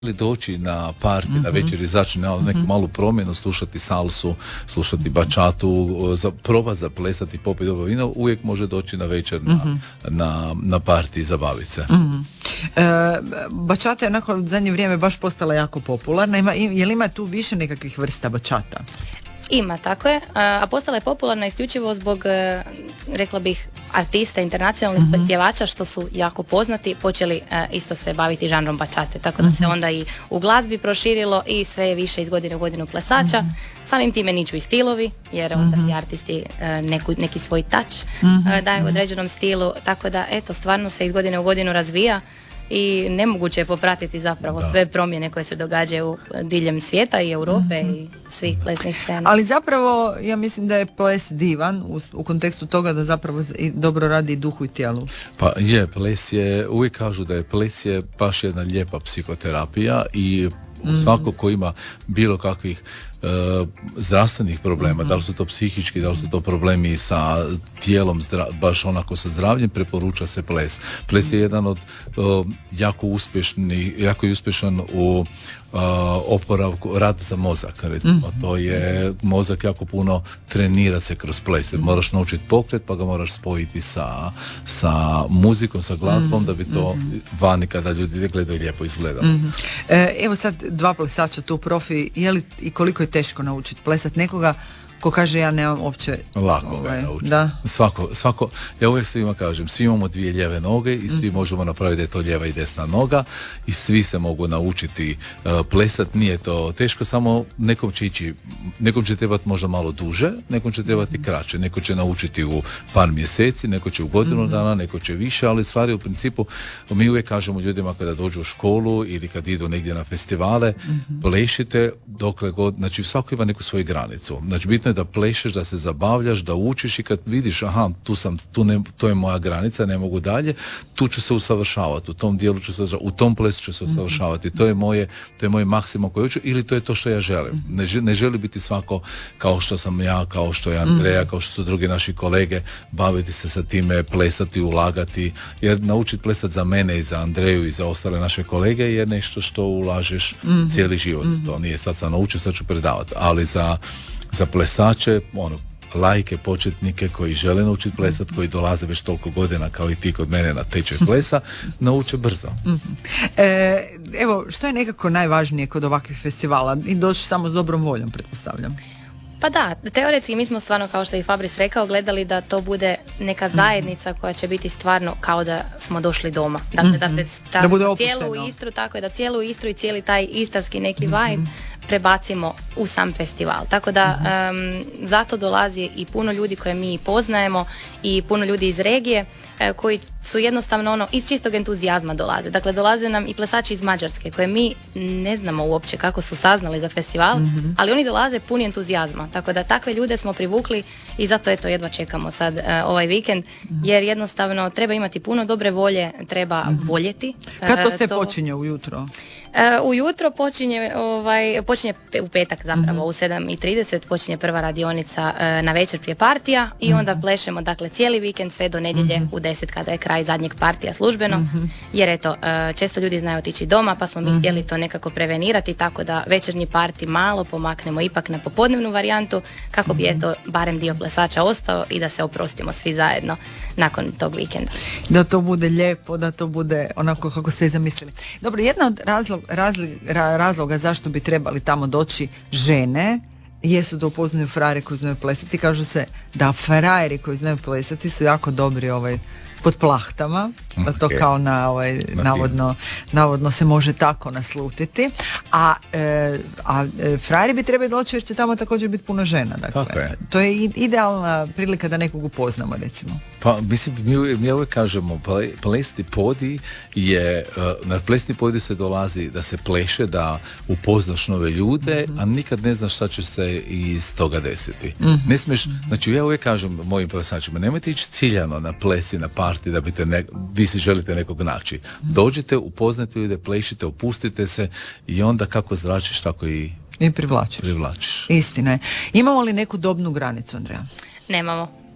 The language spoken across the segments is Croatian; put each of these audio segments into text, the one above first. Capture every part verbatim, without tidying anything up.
ili doći na party, mm-hmm. na večer izaći na neku mm-hmm. malu promjenu, slušati salsu, slušati bačatu, za, proba zaplesati, popiti dobro vino, uvijek može doći na večer na, mm-hmm. na, na party i zabaviti se. Mm-hmm. E, bačata je onako u zadnje vrijeme baš postala jako popularna. Ima, je li ima tu više nekakvih vrsta bačata? Ima, tako je. A postala je popularna isključivo zbog, rekla bih, artista, internacionalnih mm-hmm. pjevača što su jako poznati, počeli isto se baviti žanrom bačate. Tako da mm-hmm. se onda i u glazbi proširilo i sve je više iz godine u godinu plesača. Mm-hmm. Samim time niču i stilovi, jer onda mm-hmm. ti artisti neku, neki svoj touch mm-hmm. daju određenom stilu. Tako da, eto, stvarno se iz godine u godinu razvija i nemoguće je popratiti zapravo da. sve promjene koje se događaju diljem svijeta i Europe mm-hmm. i svih plesnih scena. Ali zapravo ja mislim da je ples divan u, u kontekstu toga da zapravo dobro radi i duhu i tijelu. Pa je, ples je, uvijek kažu da je ples je baš jedna lijepa psihoterapija i mm-hmm. svako ko ima bilo kakvih Uh, zdravstvenih problema, mm-hmm. da li su to psihički, da li su to problemi sa tijelom, zdra, baš onako sa zdravljem, preporuča se ples. Ples mm-hmm. je jedan od uh, jako uspješni, jako je uspješan u uh, oporavku, rad za mozak, recimo. Mm-hmm. To je, mozak jako puno trenira se kroz ples. Mm-hmm. Moraš naučiti pokret, pa ga moraš spojiti sa, sa muzikom, sa glazbom, mm-hmm. da bi to vani kada ljudi gledaju lijepo izgleda. Mm-hmm. E, evo sad dva plesača tu profi, je li i koliko je teško naučiti plesati nekoga ko kaže ja nemam uopće... Lako ovaj, ga naučiti. Da. Svako, svako, ja uvijek svima kažem, svi imamo dvije lijeve noge i svi mm. možemo napraviti da je to lijeva i desna noga i svi se mogu naučiti uh, plesati, nije to teško, samo nekom će ići, nekom će trebati možda malo duže, nekom će trebati mm. kraće, neko će naučiti u par mjeseci, neko će u godinu mm. dana, neko će više, ali stvari u principu, mi uvijek kažemo ljudima kada dođu u školu ili kad idu negdje na festivale, mm. plešite dokle god, znači svako ima neku svoju granicu, znači bitno da plešeš, da se zabavljaš, da učiš i kad vidiš, aha, tu sam, tu ne, to je moja granica, ne mogu dalje, tu ću se usavršavati, u tom dijelu ću se usavršavati, u tom plesu ću se usavršavati, to je moje, to je moj maksimum koji hoću ili to je to što ja želim. Ne, ne želi biti svako kao što sam ja, kao što je Andreja, kao što su drugi naši kolege, baviti se sa time, plesati, ulagati, jer naučiti plesati za mene i za Andreju i za ostale naše kolege je nešto što ulažeš mm-hmm. cijeli život. To nije sad sam naučio, sad ću predavati, ali za za plesače, ono, lajke, početnike koji žele naučiti plesat, koji dolaze već toliko godina kao i ti kod mene na tečaj plesa, nauče brzo. Mm-hmm. E, evo, što je nekako najvažnije kod ovakvih festivala? I doći samo s dobrom voljom, pretpostavljam. Pa da, teoretski mi smo stvarno, kao što je i Fabris rekao, gledali da to bude neka zajednica koja će biti stvarno kao da smo došli doma. Dakle, mm-hmm. da predstavimo cijelu Istru, tako je, da cijelu Istru i cijeli taj istarski neki vibe mm-hmm. prebacimo u sam festival. Tako da um, zato dolazi i puno ljudi koje mi poznajemo i puno ljudi iz regije e, koji su jednostavno ono iz čistog entuzijazma dolaze. Dakle, dolaze nam i plesači iz Mađarske koje mi ne znamo uopće kako su saznali za festival, mm-hmm. ali oni dolaze puni entuzijazma. Tako da takve ljude smo privukli i zato eto jedva čekamo sad e, ovaj vikend, mm-hmm. jer jednostavno treba imati puno dobre volje, treba mm-hmm. voljeti. Kad to se to... počinje ujutro? E, ujutro počinje ovaj, počinje u petak zapravo mm-hmm. u sedam i trideset počinje prva radionica e, na večer prije partija i mm-hmm. onda plešemo dakle cijeli vikend sve do nedjelje mm-hmm. u deset kada je kraj zadnjeg partija službeno, mm-hmm. jer eto e, često ljudi znaju otići doma pa smo mi mm-hmm. htjeli to nekako prevenirati tako da večernji parti malo pomaknemo ipak na popodnevnu varijantu kako bi eto barem dio plesača ostao i da se oprostimo svi zajedno nakon tog vikenda. Da to bude lijepo, da to bude onako kako ste i zamislili. Dobro, jedna od razlog, razli, ra, razloga zašto bi trebali tamo doći žene jesu da upoznaju frajere koji znaju plesati. Kažu se da frajeri koji znaju plesati su jako dobri ovaj pod plahtama, okay. to kao na ovaj, navodno, navodno se može tako naslutiti, a, e, a e, frajeri bi trebali doći jer će tamo također biti puno žena, dakle. Je. To je idealna prilika da nekog upoznamo, recimo. Pa mislim, mi, mi uvijek kažemo, plesni podij je, na plesni podij se dolazi da se pleše, da upoznaš nove ljude, mm-hmm. a nikad ne znaš šta će se iz toga desiti. Mm-hmm. Ne smiješ, znači ja uvijek kažem mojim plesačima, nemojte ići ciljano na plesi, na parti, da biste ne, vi si želite nekog naći. Dođite, upoznate ljude, plešite, opustite se i onda kako zračiš, tako i i privlačiš. privlačiš. Istina je. Imamo li neku dobnu granicu, Andreja? Nemamo.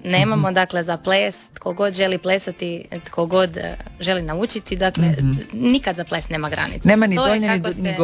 Nemamo, mm-hmm. dakle, za ples, tko god želi plesati, tko god želi naučiti, dakle, mm-hmm. nikad za ples nema granice. Nema ni donje, ni, se... ni